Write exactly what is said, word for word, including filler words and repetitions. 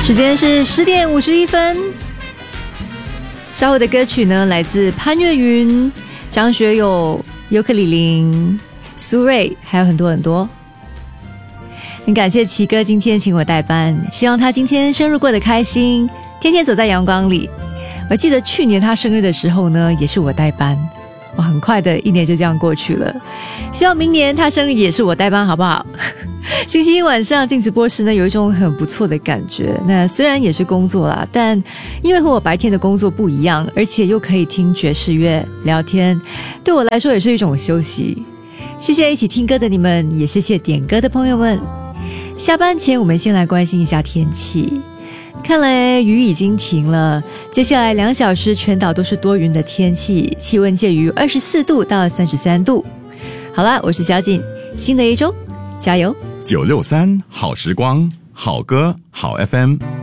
时间是十点五十一分。稍后的歌曲呢，来自潘越云、张学友、尤克里林、苏芮，还有很多很多。很感谢奇哥今天请我代班，希望他今天生日过得开心，天天走在阳光里。我记得去年他生日的时候呢，也是我代班。哇，很快的一年就这样过去了，希望明年他生日也是我代班，好不好？星期一晚上进直播室呢，有一种很不错的感觉。那虽然也是工作啦，但因为和我白天的工作不一样，而且又可以听爵士乐聊天，对我来说也是一种休息。谢谢一起听歌的你们，也谢谢点歌的朋友们。下班前我们先来关心一下天气，看来雨已经停了，接下来两小时全岛都是多云的天气，气温介于二十四度到三十三度。好啦，我是小锦，新的一周加油。 九六三好时光，好歌好 F M。